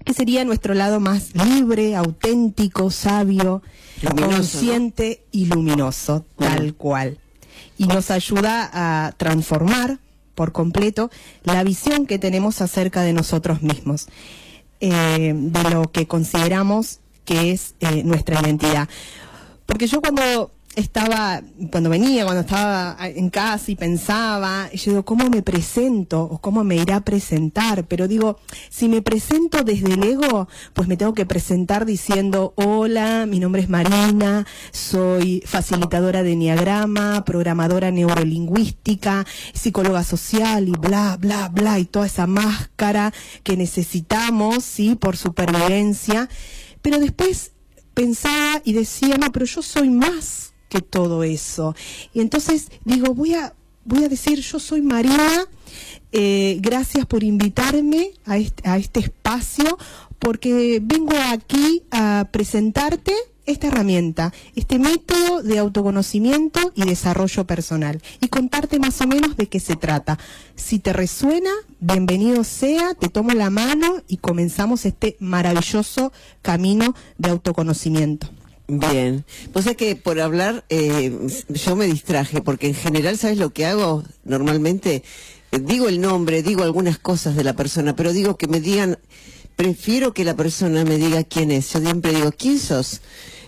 que sería nuestro lado más libre, auténtico, sabio, luminoso, consciente, ¿no? Y luminoso, tal cual. Y nos ayuda a transformar por completo la visión que tenemos acerca de nosotros mismos, de lo que consideramos que es nuestra identidad. Porque yo cuando estaba en casa y pensaba, yo digo, ¿cómo me presento? ¿O cómo me irá a presentar? Pero digo, si me presento desde el ego, pues me tengo que presentar diciendo, hola, mi nombre es Marina, soy facilitadora de enneagrama, programadora neurolingüística, psicóloga social y bla, bla, bla, y toda esa máscara que necesitamos, ¿sí? Por supervivencia. Pero después pensaba y decía, no, pero yo soy más que todo eso. Y entonces digo, voy a decir, yo soy Marina, gracias por invitarme a este espacio, porque vengo aquí a presentarte esta herramienta, este método de autoconocimiento y desarrollo personal, y contarte más o menos de qué se trata. Si te resuena, bienvenido sea, te tomo la mano y comenzamos este maravilloso camino de autoconocimiento. Bien, pues es que por hablar yo me distraje, porque en general, ¿sabes lo que hago? Normalmente digo el nombre, digo algunas cosas de la persona, pero digo que me digan, prefiero que la persona me diga quién es. Yo siempre digo, ¿quién sos?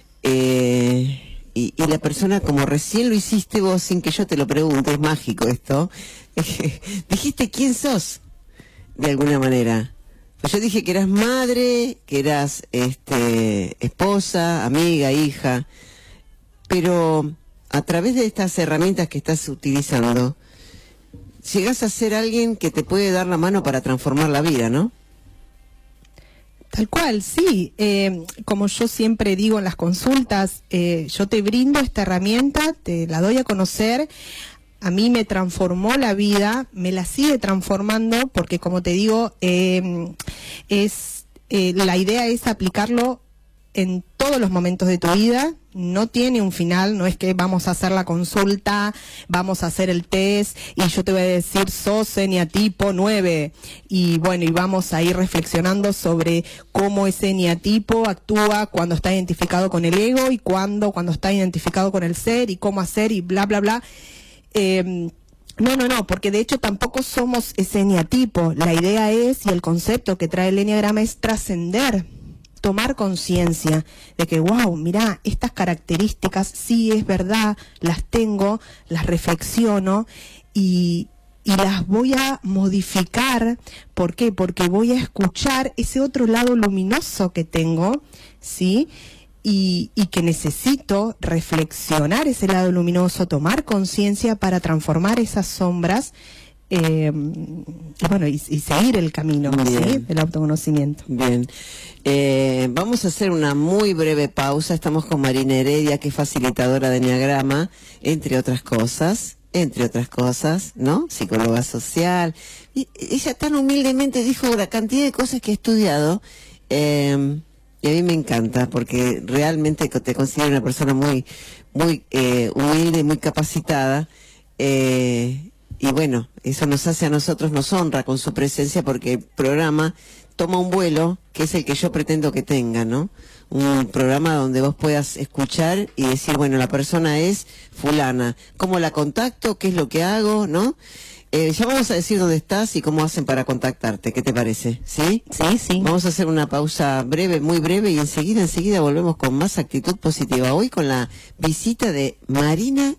Y la persona, como recién lo hiciste vos sin que yo te lo pregunte, es mágico esto, dijiste quién sos, de alguna manera. Pues yo dije que eras madre, que eras esposa, amiga, hija, pero a través de estas herramientas que estás utilizando, llegás a ser alguien que te puede dar la mano para transformar la vida, ¿no? Tal cual, sí. Como yo siempre digo en las consultas, yo te brindo esta herramienta, te la doy a conocer. A mí me transformó la vida, me la sigue transformando, porque como te digo, la idea es aplicarlo en todos los momentos de tu vida. No tiene un final, no es que vamos a hacer la consulta, vamos a hacer el test y yo te voy a decir sos eneatipo 9 y bueno, y vamos a ir reflexionando sobre cómo ese eneatipo actúa cuando está identificado con el ego y cuando está identificado con el ser y cómo hacer y bla bla bla. No, porque de hecho tampoco somos ese eneatipo. La idea es, y el concepto que trae el enneagrama es trascender, tomar conciencia de que, wow, mirá, estas características, sí, es verdad, las tengo, las reflexiono y las voy a modificar. ¿Por qué? Porque voy a escuchar ese otro lado luminoso que tengo, ¿sí? Y que necesito reflexionar ese lado luminoso, tomar conciencia para transformar esas sombras, bueno, y seguir el camino, ¿sí? Del autoconocimiento. Bien. Vamos a hacer una muy breve pausa. Estamos con Marina Heredia, que es facilitadora de enneagrama, entre otras cosas, ¿no? Psicóloga social. Y ella tan humildemente dijo la cantidad de cosas que ha estudiado, y a mí me encanta, porque realmente te considero una persona muy humilde, muy capacitada, y bueno, eso nos hace a nosotros, nos honra con su presencia, porque el programa toma un vuelo que es el que yo pretendo que tenga, ¿no? Un programa donde vos puedas escuchar y decir, bueno, la persona es fulana, ¿cómo la contacto? ¿Qué es lo que hago? ¿No? Ya vamos a decir dónde estás y cómo hacen para contactarte. ¿Qué te parece? ¿Sí? Sí. Vamos a hacer una pausa breve, muy breve, y enseguida volvemos con más actitud positiva. Hoy con la visita de Marina